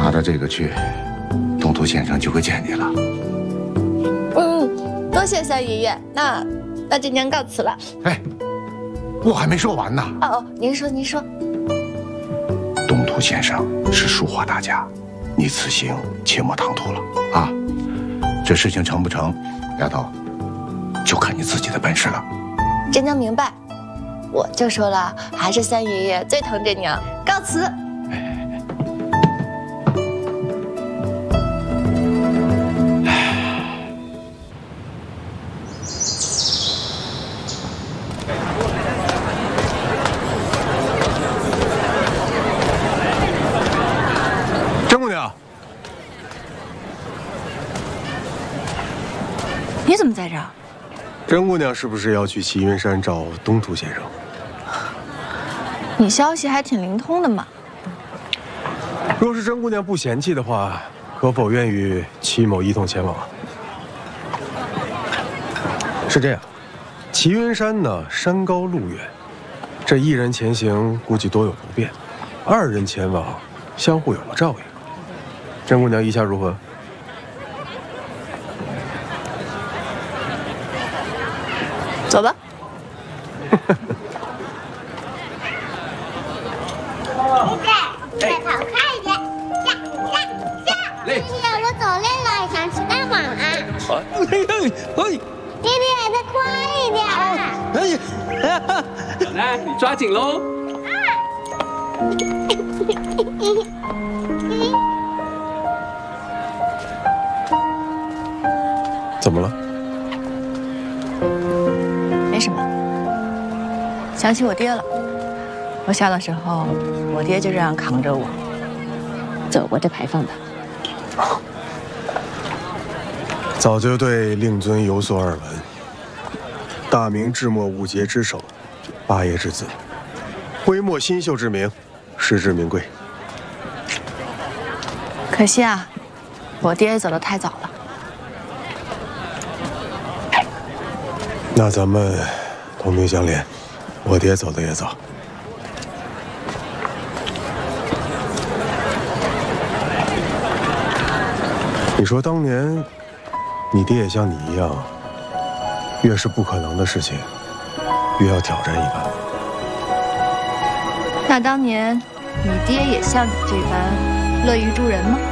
拿着这个去，东土先生就会见你了。 多谢三爷爷，那这娘告辞了。 哎，我还没说完呢。 哦，您说。 东土先生是书画大家，你此行切莫唐突了啊！这事情成不成，丫头，就看你自己的本事了。 这娘明白，我就说了，还是三爷爷最疼这娘。告辞。 甄姑娘， 你怎么在这儿？ 甄姑娘是不是要去齐云山找东土先生？ 你消息还挺灵通的嘛。 若是甄姑娘不嫌弃的话，可否愿与齐某一同前往啊？是这样，齐云山呢，山高路远，这一人前行估计多有不便，二人前往相互有个照应。甄姑娘意下如何？ 走吧。 再跑快一点，下！爹爹，我走累了，想吃大碗啊！爹爹，再快一点！ 小奈，你抓紧喽！ 怎么了？ 没什么，想起我爹了。我小的时候，我爹就这样扛着我走过这牌坊的。 早就对令尊有所耳闻，大明至末五杰之首，八爷之子，徽墨新秀之名，实至名归。 可惜啊，我爹走得太早了。 那咱们同病相怜，我爹走的也早。你说当年，你爹也像你一样，越是不可能的事情，越要挑战一番。 那当年，你爹也像你这般乐于助人吗？